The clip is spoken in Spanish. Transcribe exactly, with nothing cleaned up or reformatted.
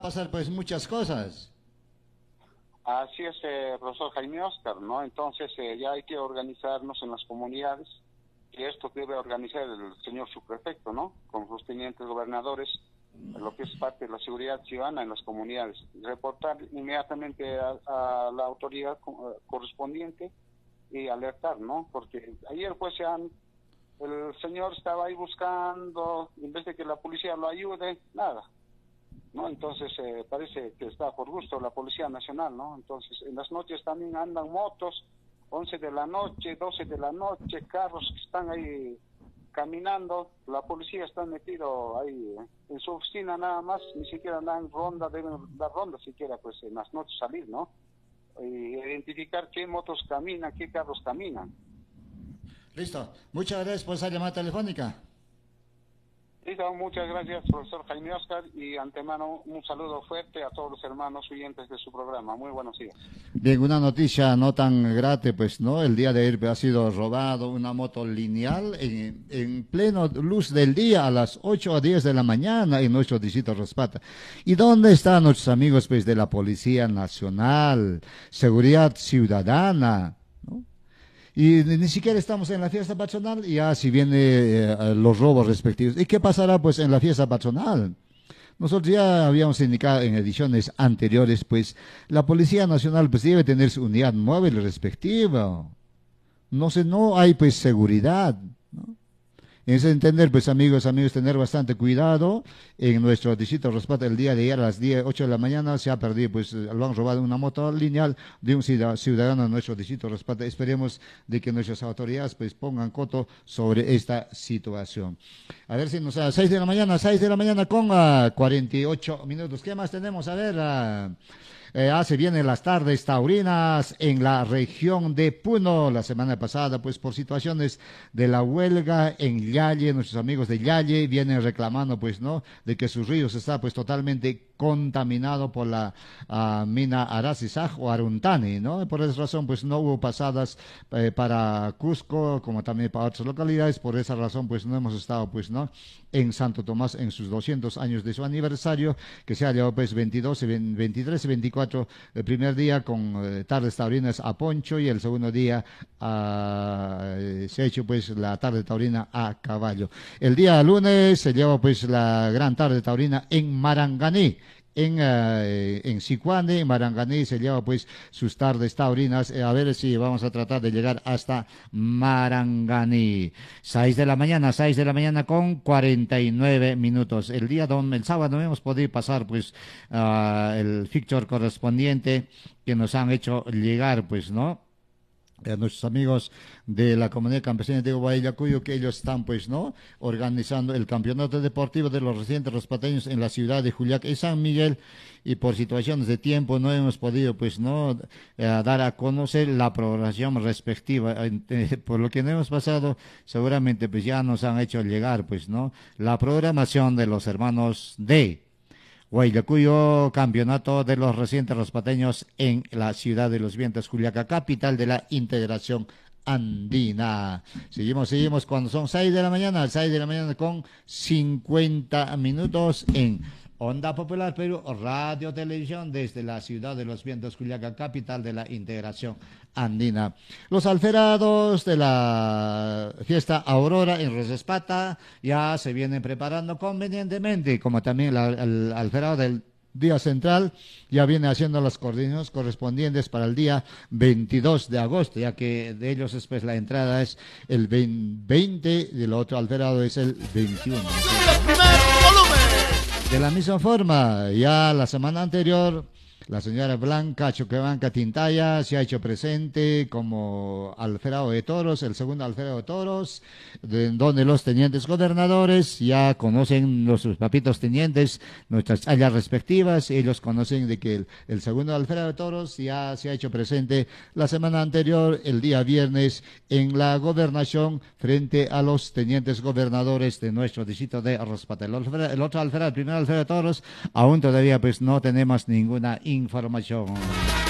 pasar pues muchas cosas. Así es, eh, profesor Jaime Oscar, ¿no? Entonces eh, ya hay que organizarnos en las comunidades, y esto debe organizar el señor subprefecto, ¿no? Con sus tenientes gobernadores, lo que es parte de la seguridad ciudadana en las comunidades. Reportar inmediatamente a, a la autoridad co- correspondiente y alertar, ¿no? Porque ayer pues se han, el señor estaba ahí buscando, en vez de que la policía lo ayude, nada, ¿no? Entonces eh, parece que está por gusto la Policía Nacional, ¿no? Entonces en las noches también andan motos, once de la noche, doce de la noche, carros que están ahí caminando, la policía está metido ahí eh, en su oficina nada más, ni siquiera dan ronda, deben dar ronda siquiera pues en las noches salir, ¿no? Y identificar qué motos caminan, qué carros caminan. Listo. Muchas gracias por esa llamada telefónica. Listo, muchas gracias, profesor Jaime Oscar, y antemano un saludo fuerte a todos los hermanos oyentes de su programa. Muy buenos días. Bien, una noticia no tan grata, pues, ¿no? El día de ayer ha sido robado una moto lineal en, en pleno luz del día a las ocho a diez de la mañana en nuestro distrito Rospata. ¿Y dónde están nuestros amigos, pues, de la Policía Nacional, Seguridad Ciudadana, ¿no? Y ni siquiera estamos en la fiesta patronal y ya si viene eh, los robos respectivos. ¿Y qué pasará, pues, en la fiesta patronal? Nosotros ya habíamos indicado en ediciones anteriores, pues la Policía Nacional pues debe tener su unidad móvil respectiva. No sé, no hay pues seguridad, ¿no? En ese entender, pues amigos, amigos, tener bastante cuidado. En nuestro distrito Rospata el día de ayer a las diez, ocho de la mañana se ha perdido, pues lo han robado una moto lineal de un ciudadano en nuestro distrito Rospata. Esperemos de que nuestras autoridades pues pongan coto sobre esta situación. A ver si nos da seis de la mañana, seis de la mañana con uh, cuarenta y ocho minutos. ¿Qué más tenemos? A ver, uh, Eh, ah, se vienen las tardes taurinas en la región de Puno. La semana pasada, pues por situaciones de la huelga en Yalle, nuestros amigos de Yalle vienen reclamando, pues, ¿no? De que sus ríos está, pues, totalmente contaminado por la uh, mina Arasizaj o Aruntani, ¿no? Por esa razón, pues, no hubo pasadas eh, para Cusco, como también para otras localidades. Por esa razón, pues, no hemos estado, pues, ¿no? En Santo Tomás en sus doscientos años de su aniversario, que se ha llevado, pues, veintidós, veintitrés y veinticuatro el primer día con eh, tardes taurinas a Poncho y el segundo día uh, se ha hecho pues la tarde taurina a caballo. El día lunes se lleva pues la gran tarde taurina en Maranganí. En, uh, en Sicuane, en Maranganí, se lleva pues sus tardes taurinas. Eh, a ver si vamos a tratar de llegar hasta Maranganí. Seis de la mañana, seis de la mañana con cuarenta y nueve minutos. El día don, el sábado no hemos podido pasar pues uh, el fixture correspondiente que nos han hecho llegar, pues, ¿no? A nuestros amigos de la comunidad campesina de Guayacuyo, que ellos están, pues, ¿no? Organizando el campeonato deportivo de los residentes rospateños en la ciudad de Juliaca y San Miguel, y por situaciones de tiempo no hemos podido, pues, ¿no? Eh, dar a conocer la programación respectiva. Eh, por lo que no hemos pasado, seguramente, pues, ya nos han hecho llegar, pues, ¿no? La programación de los hermanos de Guayacuyo, campeonato de los residentes rospateños en la ciudad de los vientos, Juliaca, capital de la integración andina. Seguimos, seguimos cuando son seis de la mañana, seis de la mañana con cincuenta minutos en Onda Popular Perú, Radio Televisión desde la ciudad de los vientos, Juliaca, capital de la integración andina. Los alferados de la fiesta Aurora en Rosaspata ya se vienen preparando convenientemente, como también la, el alferado del día central ya viene haciendo las coordinaciones correspondientes para el día veintidós de agosto, ya que de ellos después la entrada es el veinte y el otro alferado es el veintiuno. De la misma forma, ya la semana anterior, la señora Blanca Choquebanca Tintaya se ha hecho presente como alferado de toros, el segundo alferado de toros, de, donde los tenientes gobernadores ya conocen, los papitos tenientes, nuestras áreas respectivas, ellos conocen de que el, el segundo alferado de toros ya se ha hecho presente la semana anterior, el día viernes, en la gobernación, frente a los tenientes gobernadores de nuestro distrito de Rospata. El, el otro alferado, el primer alferado de toros, aún todavía pues no tenemos ninguna información.